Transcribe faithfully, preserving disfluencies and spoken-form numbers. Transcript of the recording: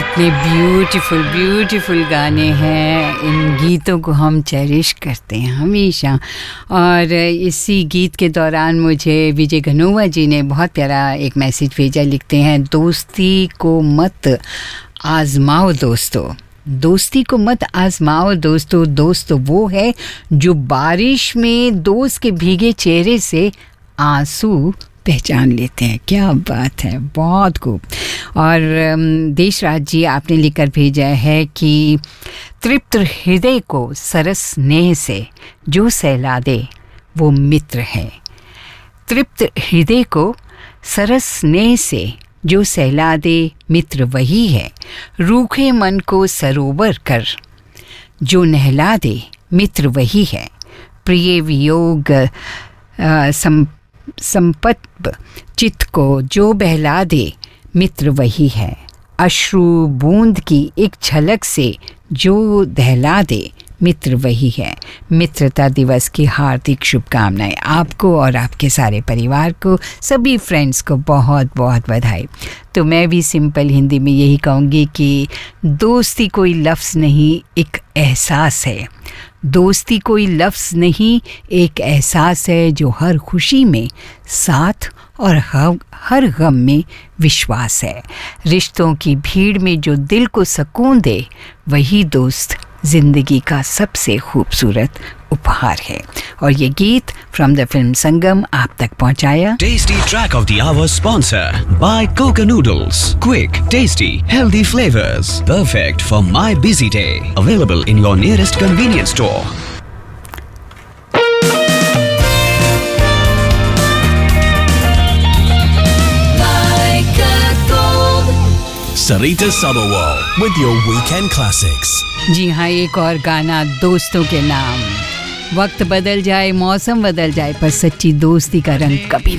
कितने beautiful beautiful गाने हैं। इन गीतों को हम चेरिश करते हैं हमेशा। और इसी गीत के दौरान मुझे विजय घनौआ जी ने बहुत प्यारा एक मैसेज भेजा। लिखते हैं, दोस्ती को मत आजमाओ दोस्तों, दोस्ती को मत आजमाओ दोस्तों, दोस्त वो है जो बारिश में दोस्त के भीगे चेहरे से आंसू पहचान लेते हैं। क्या बात है, बहुत खूब। और देशराज जी आपने लिखकर भेजा है कि तृप्त हृदय को सरस स्नेह से जो सहला दे वो मित्र है। तृप्त हृदय को सरस स्नेह से जो सहला दे मित्र वही है। रूखे मन को सरोवर कर जो नहला दे मित्र वही है। प्रिय वियोग सम संपत्त चित्त को जो बहला दे मित्र वही है। अश्रु बूंद की एक झलक से जो दहला दे मित्र वही है। मित्रता दिवस की हार्दिक शुभकामनाएं आपको और आपके सारे परिवार को, सभी फ्रेंड्स को बहुत बहुत बधाई। तो मैं भी सिंपल हिंदी में यही कहूँगी कि दोस्ती कोई लफ्ज़ नहीं, एक एहसास है। दोस्ती कोई लफ्ज़ नहीं, एक एहसास है जो हर खुशी में साथ और हर हर गम में विश्वास है। रिश्तों की भीड़ में जो दिल को सुकून दे वही दोस्त जिंदगी का सबसे खूबसूरत उपहार है। और ये गीत फ्रॉम द फिल्म संगम आप तक पहुंचाया Tasty Track of the Hour sponsor by Coca Noodles. Quick, tasty, healthy flavors. Perfect for my busy day. Available in your nearest convenience store. Sarita Sabawal with your weekend classics. जी हाँ, एक और गाना दोस्तों के नाम। वक्त बदल जाए, मौसम बदल जाए, पर सच्ची दोस्ती का रंग कभी